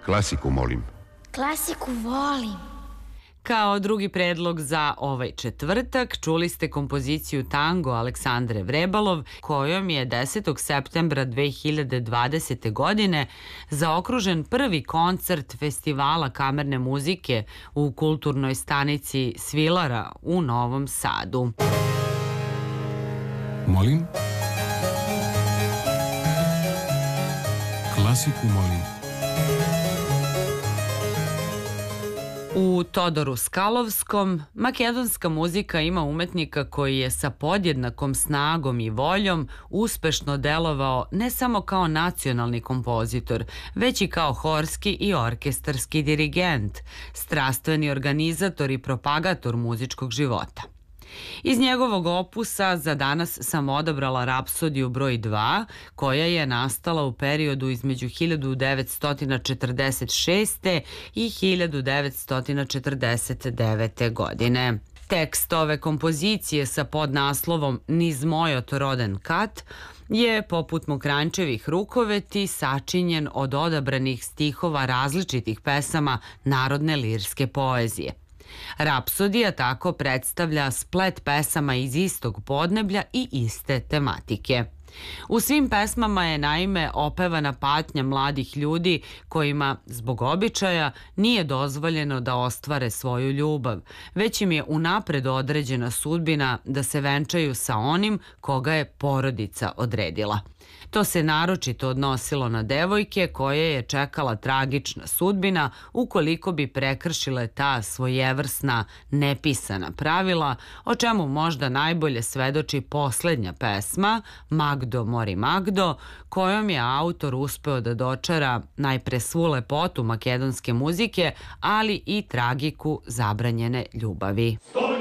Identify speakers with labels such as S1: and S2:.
S1: Klasiku, molim.
S2: Klasiku volim.
S3: Kao drugi predlog za ovaj četvrtak čuli ste kompoziciju Tango Aleksandre Vrebalov, kojom je 10. septembra 2020. godine zaokružen prvi koncert Festivala kamerne muzike u kulturnoj stanici Svilara u Novom Sadu.
S4: Molim? Klasiku molim.
S3: U Todoru Skalovskom makedonska muzika ima umetnika koji je sa podjednakom snagom i voljom uspešno delovao ne samo kao nacionalni kompozitor, već i kao horski i orkestarski dirigent, strastveni organizator i propagator muzičkog života. Iz njegovog opusa za danas sam odabrala Rapsodiju broj 2, koja je nastala u periodu između 1946. i 1949. godine. Tekst ove kompozicije sa podnaslovom Niz mojot roden kat je, poput Mokranjčevih rukoveti, sačinjen od odabranih stihova različitih pesama narodne lirske poezije. Rapsodija tako predstavlja splet pesama iz istog podneblja i iste tematike. U svim pesmama je naime opevana patnja mladih ljudi kojima, zbog običaja, nije dozvoljeno da ostvare svoju ljubav, već im je unapred određena sudbina da se venčaju sa onim koga je porodica odredila. To se naročito odnosilo na devojke koje je čekala tragična sudbina ukoliko bi prekršile ta svojevrsna nepisana pravila, o čemu možda najbolje svedoči poslednja pesma Magdo mori Magdo, kojom je autor uspeo da dočara najpre svu lepotu makedonske muzike, ali i tragiku zabranjene ljubavi.